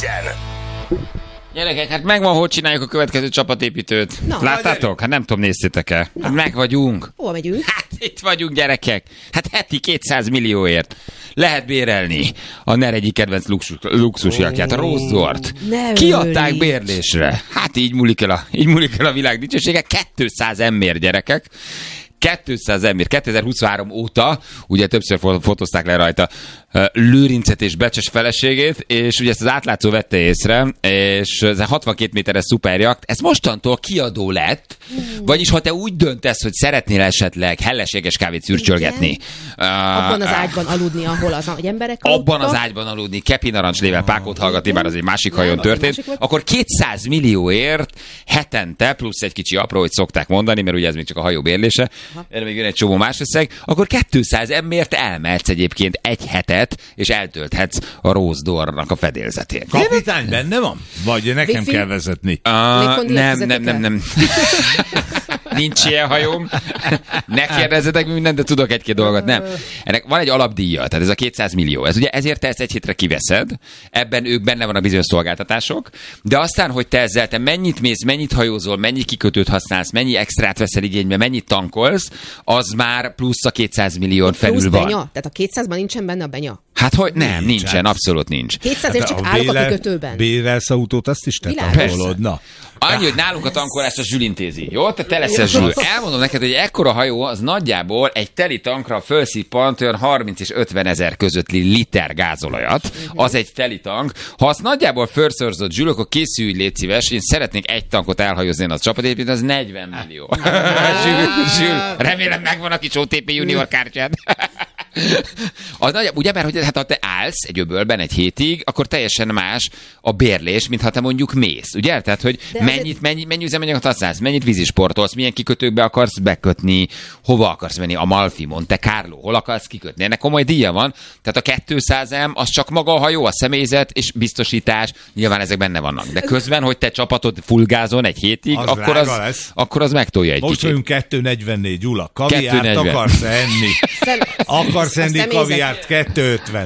Legyen! Gyerekek, hát megvan, hogy csináljuk a következő csapatépítőt. Na, láttátok? Hát nem tudom, néztétek-e. Hát meg vagyunk. Hova megyünk? Hát itt vagyunk, gyerekek. Hát heti 200 millióért lehet bérelni a NER egyik kedvenc luxusjakját, a Rose-Dort. Kiadták bérlésre. Hát így múlik el a világ dicsősége. 200 emmér, gyerekek. 200 emmér. 2023 óta, ugye többször fotózták le rajta Lőrincet és Becses feleségét, és ugye ezt az átlátszó vette észre, és ez a 62 méteres szuperjakt, ez mostantól kiadó lett, vagyis ha te úgy döntesz, hogy szeretnél esetleg hellességes kávét szürcsölgetni. Abban az ágyban aludni, ahol az emberek aludtak. Abban az ágyban aludni, Kepi narancslével Pákót hallgatni, bár az egy másik hajón történt, akkor 200 millióért hetente, plusz egy kicsi apró, hogy szokták mondani, mert ugye ez még csak a hajó bérlése, erre még jön egy csomó más összeg, akkor 200 emmért elmehetsz egyébként egy hetet, és eltölthetsz a Rose-Dornak a fedélzetén. Kapitány benne van? Vagy nekem kell vezetni? Nem. Nincs ilyen hajóm. Ne kérdezzetek mindent, de tudok egy-két dolgot. Nem. Ennek van egy alapdíja, tehát ez a 200 millió. Ez ugye ezért te ezt egy hétre kiveszed, ebben ők benne vannak bizonyos szolgáltatások, de aztán, hogy te mennyit mész, mennyit hajózol, mennyi kikötőt használsz, mennyi extrát veszel igénybe, mennyit tankolsz, az már plusz a 200 millión felül van. Benya? Tehát a 200-ban nincsen benne a benya? Hát hogy nem, nincsen, abszolút nincs. 200-ért csak állok a kikötőben. Bérelsz autót, azt is te tankolod. Na. Annyi, hogy nálunk a tankolást a Zsül intézi. Jó? Te leszel Zsül. Elmondom neked, hogy ekkora hajó az nagyjából egy teli tankra felszippant olyan 30 és 50 ezer közötti liter gázolajat. Az egy teli tank. Ha azt nagyjából felszorzott Zsül, akkor készülj, légy szíves. Én szeretnék egy tankot elhajózni az csapatépítőt, az 40 millió. Zsül, remélem megvan a kis OTP junior kártyád. Az nagy, ugye, mert hogy hát, ha te állsz egy öbölben egy hétig, akkor teljesen más a bérlés, mint ha te mondjuk mész, ugye? Tehát, hogy mennyi üzemanyagot használsz, mennyit vízisportolsz, milyen kikötőkbe akarsz bekötni, hova akarsz menni, Amalfi, Monte Carlo, hol akarsz kikötni. Ennek komoly díja van, tehát a 200M az csak maga a hajó, a személyzet és biztosítás, nyilván ezek benne vannak. De közben, hogy te csapatod fullgázon egy hétig, akkor az megtolja egy most kicsit. Most vagyunk 2,44, Gyula. Kaviárt akarsz enni? Akarsz enni kaviárt 2,50.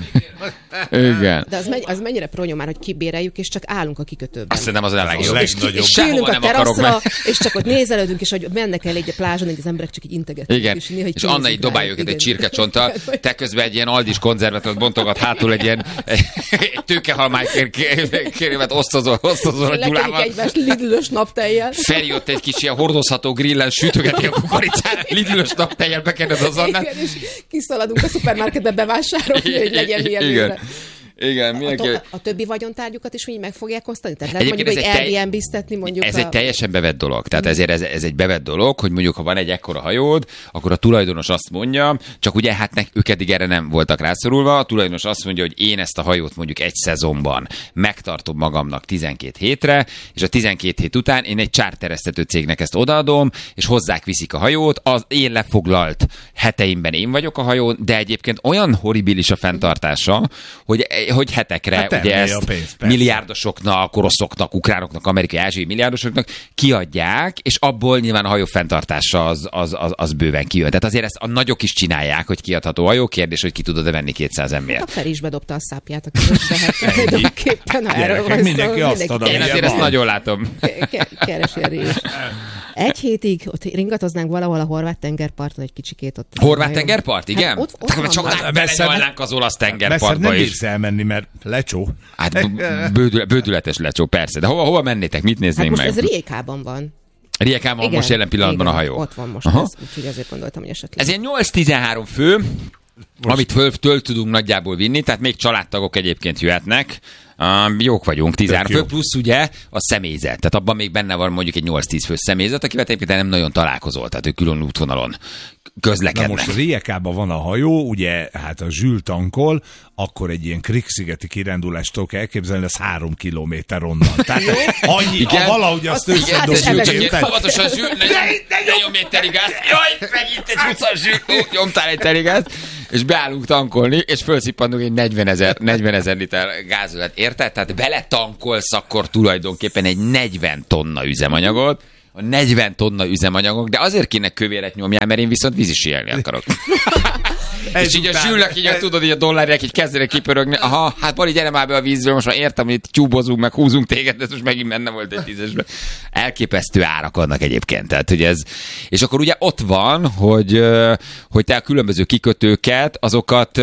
Igen. De az mennyire pronyom már, hogy kibéreljük, és csak állunk a kikötőben. Azt szerintem az a legjobb. És kiülünk a teraszra, és csak ott nézelődünk, és hogy mennek el egy a plázson, és az emberek csak így integetnek. Igen, és Anna így dobálja őket egy csirkecsonttal, te közben egy ilyen aldis konzervet bontogat hátul egy ilyen tőkehalmány kérőmet osztozol a Gyulával. Egymást Lidl-ös naptejjel. Feri ott egy kis ilyen hordozható grillen sütögeti a kukoricát, Lidl-ös naptejjel bekened az Annát. Igen, és kiszaladunk a szupermarketbe bevásárolni, hogy legyen milyen. Igen, a többi vagyontárgyukat is így meg fogják osztani? Tehát lehet mondjuk, hogy Airbnb-ztetni mondjuk ez egy teljesen bevett dolog. Tehát ezért ez egy bevett dolog, hogy mondjuk, ha van egy ekkora hajód, akkor a tulajdonos azt mondja, csak ugye hát ők eddig erre nem voltak rászorulva, a tulajdonos azt mondja, hogy én ezt a hajót mondjuk egy szezonban megtartom magamnak 12 hétre, és a 12 hét után én egy chartereztető cégnek ezt odaadom, és hozzák viszik a hajót, az én lefoglalt heteimben én vagyok a hajón, de egyébként olyan horribilis a fenntartása, hogy hetekre ugye ezt milliárdosoknak, oroszoknak, ukránoknak, amerikai, ázsiai milliárdosoknak kiadják, és abból nyilván a hajó fenntartása az bőven kijön. Tehát azért ezt a nagyok is csinálják, hogy kiadható hajó, kérdés, hogy ki tudod-e venni 200 embert. A Feri is bedobta a szápját a közösbe. Mindenki azt ad, én azért ezt nagyon látom. Keresi a rést. Egy hétig ott ringatoznánk valahol a horvát tengerparton egy kicsikét ott. Horvát tengerpart, igen? Hát ott csak belenyalnánk az olasz tengerpartba is. Nem is. Elmenni, mert lecsó. Hát bődületes lecsó, persze. De hova mennétek? Mit néznénk meg? Hát most ez Rijekában van. Rijekában most jelen pillanatban a hajó. Ott van most ez, úgyhogy azért gondoltam, hogy esetleg. Ez ilyen 8-13 fő, amit föl tudunk nagyjából vinni, tehát még családtagok egyébként jöhetnek. Jók vagyunk, 13 fő, plusz ugye a személyzet. Tehát abban még benne van mondjuk egy 8-10 fő személyzet, akivel egyébként nem nagyon találkozol, tehát ő külön útvonalon közlekednek. Na most Rijekában van a hajó, ugye hát a Zsül tankol, akkor egy ilyen Krikszigeti kirándulástól kell elképzelni, ez 3 kilométer onnan. Tehát annyi, valahogy azt összedobjuk. Óvatosan Zsül, ne nyomj egy teligázt. Jaj, megint egy 20-as Zsül, nyomtál egy teligázt, és beállunk tankolni, és felszippantunk egy 40 ezer liter gázolajat. Érted? Tehát beletankolsz akkor tulajdonképpen egy 40 tonna üzemanyagot, a 40 tonna üzemanyagok, de azért kéne kövéret nyomjál, mert én viszont vízisíjelni akarok. És így a Zsülnek így, tudod, hogy a dollárják így kezdenek kipörögni. Aha, hát Bali, gyere már be a vízből, most már értem, hogy itt tyúbozunk, meg húzunk téged, de most megint benne volt egy 10-esbe. Elképesztő árak adnak egyébként. Tehát, hogy ez... És akkor ugye ott van, hogy te a különböző kikötőket, azokat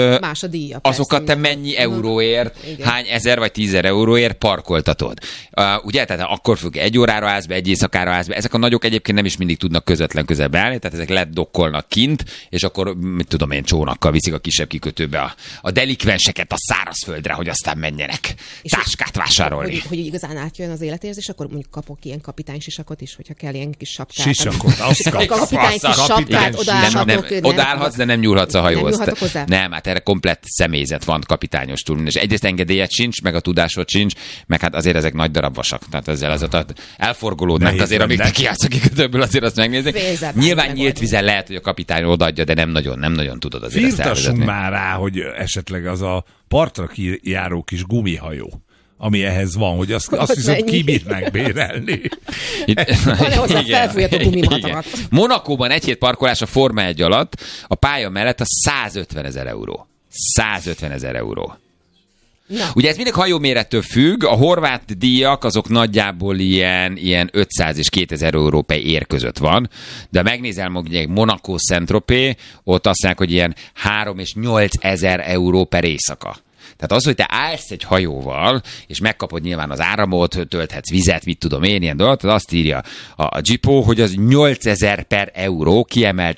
te mennyi euróért, hány ezer vagy 10 000 euróért parkoltatod. Ugye, tehát akkor függ, 1 órára állsz be, 1 éjszakára állsz be. Ezek a nagyok egyébként nem is mindig tudnak közvetlen közelbe állni, tehát ezek ledokkolnak kint, és akkor, mit tudom én, csónakkal viszik a kisebb kikötőbe a delikvenseket a szárazföldre, hogy aztán menjenek táskát vásárolni. Hogy igazán átjön az életérzés, akkor mondjuk kapok ilyen kapitánysisakot is, hogyha kell ilyen kis sapkát. Sisakot, azt kapsz. Kapitány kis sapkát, odaállhatok. Odaállhatsz, de nem nyúlhatsz a hajóhoz. Nem nyúlhatok hozzá? Nem, hát erre komplett személyzet van kapitányos túl. És egyrészt engedélyed sincs, meg a tudásod sincs, meg hát azért ezek nagy darab vasak. Tehát ezzel elforgolódnak azért, amíg te kiállsz a kikötőből, azért azt megnézik. Nyilván nyílt vizen lehet, hogy a kapitány odaadja, de nem nagyon tudod azért ezt elvezetni. Firtassunk már rá, hogy esetleg az a partra kijáró kis gumihajó, ami ehhez van, hogy azt viszont kibírnánk bérelni. Van-e hozzá felfújható gumimatakat? Monakóban egy hét parkolás a Forma 1 alatt a pálya mellett a 150 000 euró. 150 000 euró. Na. Ugye ez mindig hajómérettől függ, a horvát díjak azok nagyjából ilyen 500 és 2000 euró per ér között van, de megnézel mondjuk Monaco Saint-Tropez, ott azt mondják, hogy ilyen 3 és 8 000 euró per éjszaka. Tehát az, hogy te állsz egy hajóval, és megkapod nyilván az áramot, tölthetsz vizet, mit tudom én, ilyen dolgot, azt írja a Gipó, hogy az 8000 per euró kiemelt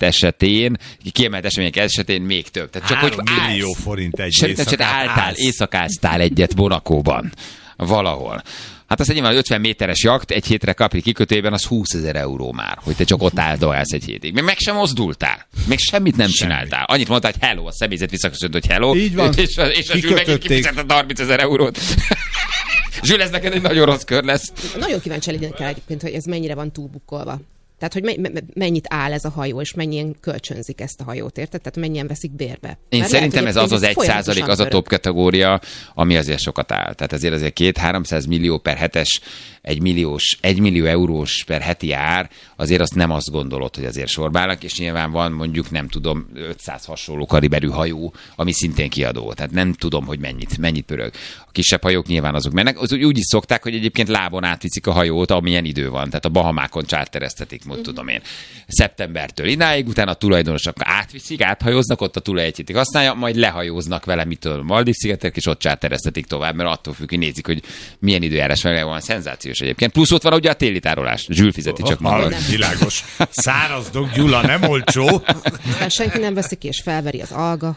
események esetén még több. Tehát csak 3 millió forint egy éjszakáztál egyet Monakóban. Valahol. Hát az nyilván 50 méteres jakt egy hétre Capri kikötőjében az 20 000 euró már, hogy te csak ott állsz egy hétig. Még meg sem mozdultál. Még semmit nem csináltál. Annyit mondtál, hogy hello, a személyzet visszaköszönt, hogy hello. Így van. És a Zsül megint kifizetett 30 000 eurót. Zsül, ez neked egy nagyon rossz kör lesz. Nagyon kíváncsi lennék el egyébként, hogy ez mennyire van túlbukkolva. Tehát, hogy mennyit áll ez a hajó, és mennyien kölcsönzik ezt a hajót, érted? Tehát mennyien veszik bérbe. Én mert szerintem lehet, ez az 1%, az a top kategória, ami azért sokat áll. Tehát azért 200-300 millió per hetes, 1 millió eurós per heti ár, azért azt nem azt gondolod, hogy azért sorba állnak, és nyilván van mondjuk, nem tudom, 500 hasonló kaliberű hajó, ami szintén kiadó. Tehát nem tudom, hogy mennyit pörög. A kisebb hajók nyilván azok mennek. Az úgy is szokták, hogy egyébként lábon átviszik a hajót, amilyen idő van. Tehát a Bahamákon csártereztetik, tudom én, szeptembertől idáig, utána a tulajdonosok átviszik, áthajóznak, ott a tulaj egy hétig használja, majd lehajóznak vele mitől Maldív-szigetek, és ott csártereztetik tovább, mert attól függ, hogy nézik, hogy milyen időjárás van, szenzációs egyébként. Plusz ott van ugye a téli tárolás. Zsül fizeti csak maga. Világos. Szárazdok, Gyula, nem olcsó. Aztán senki nem veszi ki, és felveri az alga,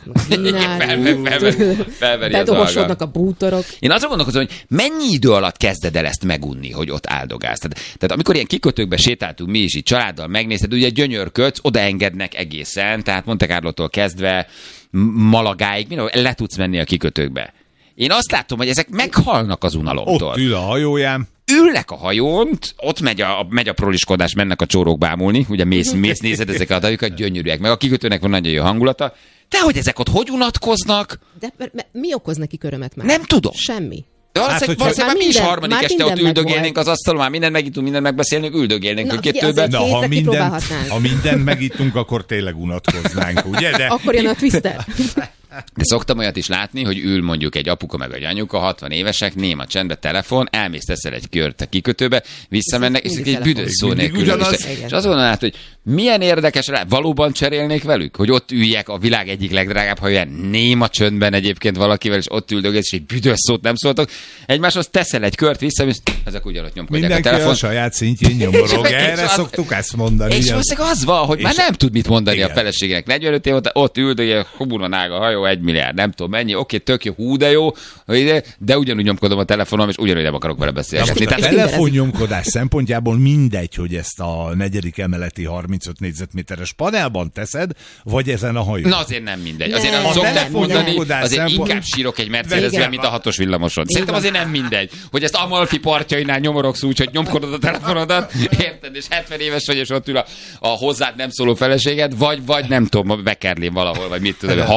bedolgosodnak a bútorok. Én azon gondolkozom, hogy mennyi idő alatt kezded el ezt megunni, hogy ott áldogálsz. Tehát amikor ilyen kikötőkbe sétáltunk mi is így családdal megnézted, ugye gyönyörködsz, odaengednek egészen, tehát Monte Carlótól kezdve Malagáig, mindenhol le tudsz menni a kikötőkbe. Én azt látom, hogy ezek meghalnak az unalomtól. Ott ül a hajóján. Ülnek a hajón, ott megy a proliskodás, mennek a csórók bámulni, ugye mész nézed ezeket a dajukat, gyönyörűek, meg a kikötőnek van nagyon jó hangulata. De hogy ezek ott hogy unatkoznak? De mi okoz neki örömet már? Nem tudom. Semmi. Valószínűleg mi is harmadik este ott üldögélnénk az asztalon, már mindent megittunk, mindent megbeszélnénk, üldögélnénk mindkettőben. Ha mindent megittunk, akkor tényleg unatkoznánk, ugye? De... Akkor jön a twister. De szoktam olyat is látni, hogy ül mondjuk egy apuka meg egy anyuka, 60 évesek, néma csendbe, telefon, elmész teszel egy kört a kikötőbe, visszamennek, és egy büdös szó nélkül. És azon át, hogy milyen érdekes, valóban cserélnék velük, hogy ott üljek a világ egyik legdrágább hajóján, néma csöndben egyébként valakivel, és ott üldögélsz, és egy büdös szót nem szóltok. Egymáshoz teszel egy kört vissza, és ezek ugyanott nyomkodják a telefon. Mindenki a saját szintjén nyomorog, erre szoktuk ezt mondani. És valószínűleg az van, hogy már nem tud mit mondani a feleségének. 45 év ott üldögél, hubulon ág a hajó, 1 milliárd, nem tudom mennyi, oké, tök jó, hú, de jó, de ugyanúgy nyomkodom a telefonom, és ugyanúgy nem akarok vele beszélgetni. A telefonnyomkodás szempontjából mindegy, hogy ezt a 4. emeleti 35 négyzetméteres panelban teszed, vagy ezen a hajón. Na azért nem mindegy. Azért azt szokták mondani, azért inkább sírok egy Mercedesben, mint a 6-os villamoson. Szerintem azért nem mindegy, hogy ezt Amalfi partjainál nyomorogsz úgy, hogy nyomkodod a telefonodat, érted, és 70 éves vagy, és ott ül a hozzád nem szóló feleséged, vagy nem tudom, Bekerlén valahol, vagy mit tudom, Havannán.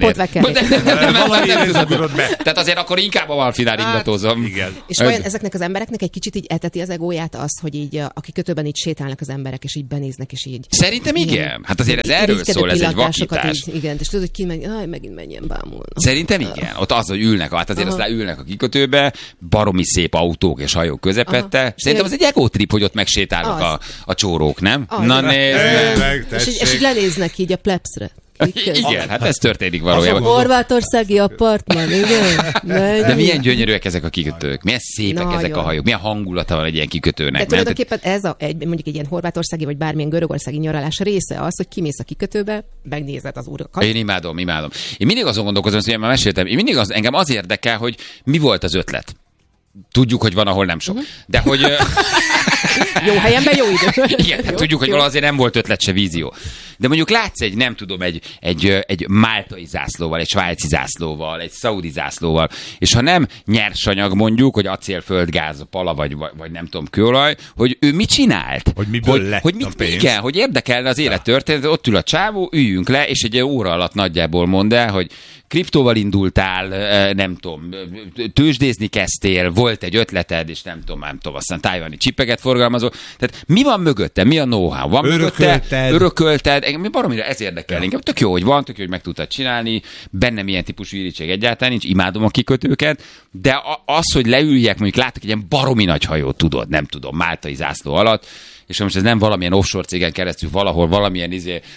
Nem tudod be. Tehát azért akkor inkább a Malfinál ingatózom. Igen. És vajon ezeknek az embereknek egy kicsit így eteti az egóját az, hogy így a kikötőben így sétálnak az emberek, és így benéznek, és így... Szerintem igen. Hát azért ez erről szól, ez egy vakítás. Igen, és tudod, hogy ki megint menjen bámulna. Szerintem igen. Ott az, hogy ülnek, hát azért aztán ülnek a kikötőbe, baromi szép autók és hajók közepette. Szerintem az egy egotrip, hogy ott megsétálnak a csórók, nem? Na nézd meg. És így lenéznek így a plebszre. Igen, hát ez történik valójában. Horvátországi apartman, igen. De milyen gyönyörűek ezek a kikötők, milyen szépek ezek a hajók, milyen hangulata van egy ilyen kikötőnek. De tulajdonképpen ez mondjuk egy ilyen horvátországi vagy bármilyen görögországi nyaralás része az, hogy kimész a kikötőbe, megnézed az urakat. Én imádom. Én mindig azon gondolkozom, hogy már meséltem, engem az érdekel, hogy mi volt az ötlet. Tudjuk, hogy van, ahol nem sok. De hogy... Jó helyenben jó idő. Igen, jó, tudjuk, hogy azért nem volt ötlet se vízió. De mondjuk látsz egy máltai zászlóval, egy svájci zászlóval, egy szaudi zászlóval, és ha nem nyersanyag mondjuk, hogy acél, földgáz, pala vagy nem tudom, kőolaj, hogy ő mit csinált? Hogy miből lett a pénz? Igen, hogy érdekelne az élettörténet, ott ül a csávó, üljünk le, és egy óra alatt nagyjából mondd el, hogy kriptóval indultál, nem tudom, tőzsdézni kezdtél, volt egy ötleted, és nem tudom, aztán tájvani csipeget forgalmazol. Tehát mi van mögötte? Mi a know-how? Van mögötte? Örökölted? Engem baromira ez érdekel. Engem tök jó, hogy van, tök jó, hogy meg tudtad csinálni, bennem ilyen típusú irítség egyáltalán nincs, imádom a kikötőket, de az, hogy leüljek, mondjuk látok egy ilyen baromi nagy hajót, tudod, nem tudom, máltai zászló alatt, és most ez nem valamilyen offshore cégen keresztül valahol valamilyen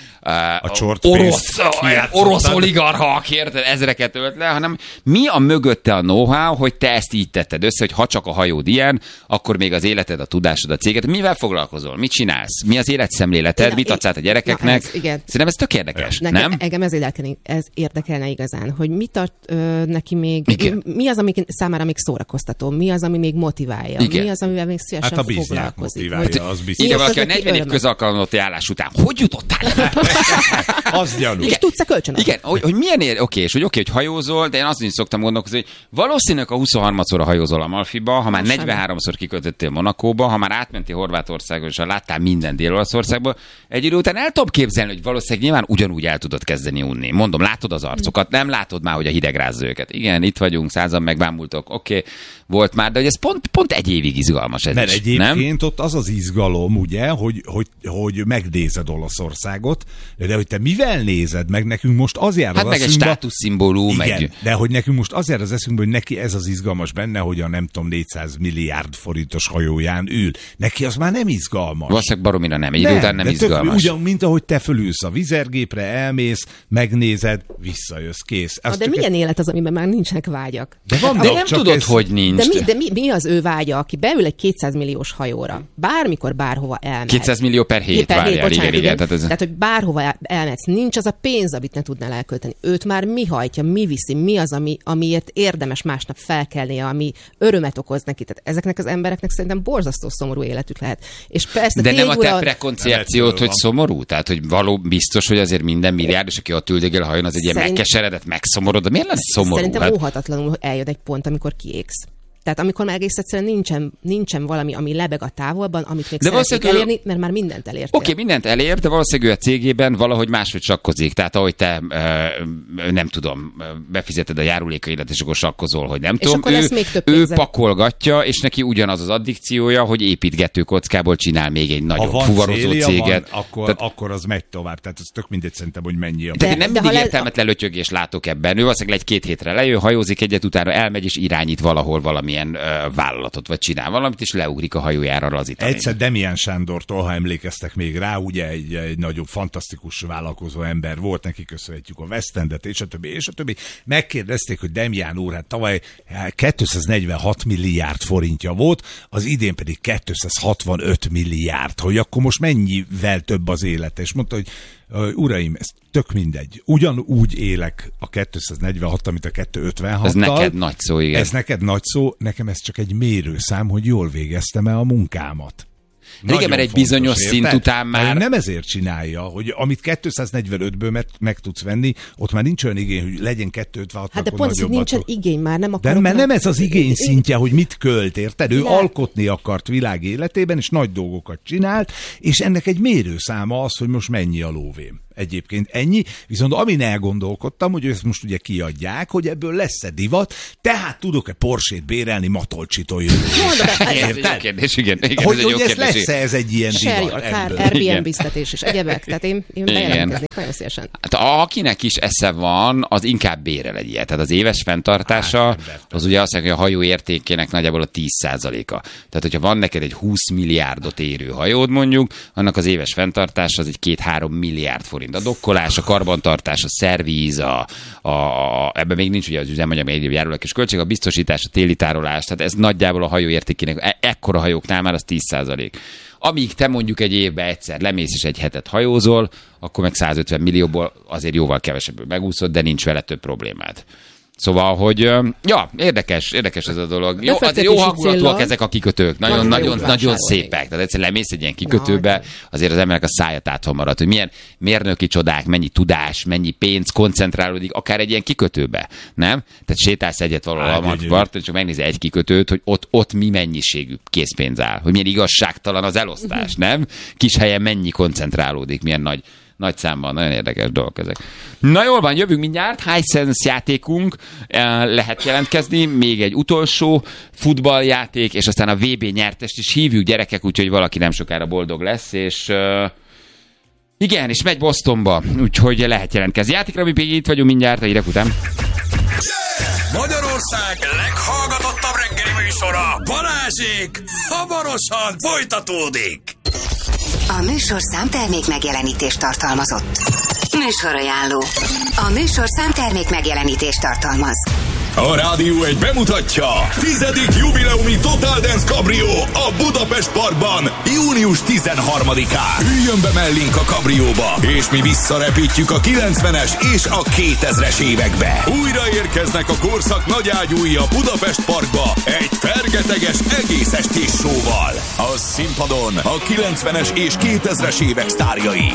orosz oligarcha, érted, ezreket ölt le, hanem mi a mögötte a know-how, hogy te ezt így tetted össze, hogy ha csak a hajód ilyen, akkor még az életed, a tudásod, a céget, mivel foglalkozol, mit csinálsz, mi az életszemléleted, mit adsz át a gyerekeknek. Szerintem ez tök érdekes, nem? Engem ez érdekelne igazán, hogy mi tart neki még, mi az, ami számára még szórakoztató, mi az, ami még motiválja, mi az, amivel még szívesen foglalkozik. Igen, valaki a 40 év közalkalmazotti állás után. Hogy jutottál? Az gyanús. És tudsz-e kölcsönözni? Igen, hogy milyen hogy hajózol, de én azt is szoktam gondolkozni, hogy valószínűleg a 23-szor hajózol Amalfiba, ha már 43-szor kikötöttél Monakóba, ha már átmentél Horvátországon, és láttál minden Dél-Olaszországba, egy idő után el tudom képzelni, hogy valószínűleg nyilván ugyanúgy el tudod kezdeni unni. Mondom, látod az arcokat, nem látod már, hogy a hideg rázza őket. Igen, itt vagyunk, 100-an megbámultok, oké, volt már, de hogy ez pont egy évig izgalmas ez. Mert is, egyébként nem? Ott az az izgalom, ugye, hogy megnézed Olaszországot, de hogy te mivel nézed meg, nekünk most az jár hát az meg eszünkbe, egy státuszszimbólum. De hogy nekünk most az jár az eszünkbe, hogy neki ez az izgalmas benne, hogy a nem tudom 400 milliárd forintos hajóján ül. Neki az már nem izgalmas. Valószínűleg baromira nem, egy idő után nem izgalmas. Ugyan, mint ahogy te fölülsz a vizergépre, elmész, megnézed, visszajössz, kész. De milyen élet az, amiben már nincsenek vágyak? De nem tudod, hogy nincs. De mi az ő vágya, aki beül egy 200 milliós hajóra, bármikor, bárhova elmegy. 200 millió per hét, várjál, igen. Tehát, hogy bárhova elmehetsz, nincs az a pénz, amit ne tudnál elkölteni. Őt már mi hajtja, mi viszi, mi az, amiért érdemes másnap felkelnie, ami örömet okoz neki. Tehát ezeknek az embereknek szerintem borzasztó szomorú életük lehet. És persze, de nem a te prekoncepciót, hogy szomorú? Tehát, hogy biztos, hogy azért minden milliárd, és aki ott üldögél a hajón, az egy ilyen megkeseredett, megszomorod. De miért lesz szomorú? Szerintem óhatatlanul eljön egy pont, amikor kiégsz. Tehát amikor már egész egyszerűen nincsen valami, ami lebeg a távolban, amit még szeretnék elérni, mert már mindent elértél. Oké, mindent elér, de valószínűleg a cégében valahogy máshogy sakkozik. Tehát ahogy te, nem tudom, befizeted a járulékaidat, és akkor sakkozol, hogy nem és tudom. Ő pakolgatja, és neki ugyanaz az addikciója, hogy építgető kockából csinál még egy nagyobb fuvarozó céget. Akkor az megy tovább. Tehát ez tök mindegy szerintem, hogy mennyi a... De nem mindig értelmetlen lötyögés látok ebben. Ő valószínűleg egy-két hétre lejön, hajózik egyet, utána elmegy és irányít valahol valami vállalatot, vagy csinál valamit, és leugrik a hajójára lazítani. Egyszer Demián Sándortól, ha emlékeztek még rá, ugye egy nagyobb, fantasztikus vállalkozó ember volt, neki köszönhetjük a West Endet, és a többi. Megkérdezték, hogy Demián úr, hát tavaly 246 milliárd forintja volt, az idén pedig 265 milliárd, hogy akkor most mennyivel több az élet, és mondta, hogy uraim, ez tök mindegy. Ugyanúgy élek a 246, amit a 256-tal. Ez neked nagy szó, igen. Ez neked nagy szó, nekem ez csak egy mérőszám, hogy jól végeztem-e a munkámat. Igen, mert egy bizonyos szint után már... Nem ezért csinálja, hogy amit 245-ből meg tudsz venni, ott már nincs olyan igény, hogy legyen 256. Hát de pont az, hogy nincsen igény már, nem akarok... De mert nem ez az igény szintje, hogy mit költ, érted? Ő alkotni akart világ életében, és nagy dolgokat csinált, és ennek egy mérőszáma az, hogy most mennyi a lóvém. Egyébként ennyi, viszont amin elgondolkodtam, hogy ezt most ugye kiadják, hogy ebből lesz-e divat, tehát tudok-e Porsche-t bérelni Matolcsitól jövő. Érted? Kérdés, igen, Hogy ez lesz-e ez egy ilyen divat ebből? Airbnb-ztetés és egyebek, tehát én bejelentkeznék nagyon szívesen. Hát akinek is esze van, az inkább bérel egy ilyet. Tehát az éves fenntartása, az ugye azt mondja, hogy a hajó értékének nagyjából a 10%-a. Tehát, hogyha van neked egy 20 milliárdot érő hajód mondjuk, annak az éves fenntartása az egy 2-3 milliárd forint. A dokkolás, a karbantartás, a szervíz, ebben még nincs ugye az üzemanyag, még egyéb járulék és költség, a biztosítás, a téli tárolás, tehát ez nagyjából a hajó értékének, ekkora hajóknál már az 10%. Amíg te mondjuk egy évben egyszer lemész és egy hetet hajózol, akkor meg 150 millióból azért jóval kevesebből megúszod, de nincs vele több problémád. Szóval, hogy ja, érdekes ez a dolog. Jó, azért jó hangulatúak ezek a kikötők, nagyon szépek. Tehát egyszer lemész egy ilyen kikötőbe, azért az embernek a szája tátva marad, hogy milyen mérnöki csodák, mennyi tudás, mennyi pénz koncentrálódik, akár egy ilyen kikötőbe, nem? Tehát sétálsz egyet valahol a parton, csak megnézi egy kikötőt, hogy ott mi mennyiségű készpénz áll, hogy milyen igazságtalan az elosztás, nem? Kis helyen mennyi koncentrálódik, milyen nagy számban, nagyon érdekes dolgok ezek. Na jól van, jövünk mindjárt, Hisense játékunk, lehet jelentkezni, még egy utolsó futballjáték, és aztán a VB nyertest is hívjuk, gyerekek, úgyhogy valaki nem sokára boldog lesz, és igen, és megy Bostonba, úgyhogy lehet jelentkezni. Játékra mi még itt vagyunk mindjárt, a hírek után. Magyarország leghallgatottabb reggeli műsora, Balázsék, hamarosan folytatódik. A műsorszám termék megjelenítést tartalmazott. Műsorajánló. A műsorszám termék megjelenítést tartalmaz. A Rádió 1 bemutatja 10. jubileumi Total Dance Cabrio a Budapest Parkban június 13-án. Üljön be mellénk a kabrióba, és mi visszarepítjük a 90-es és a 2000-es évekbe. Újra érkeznek a korszak nagyágyúi a Budapest Parkba egy fergeteges egész estés showval. A színpadon a 90-es és 2000-es évek sztárjai.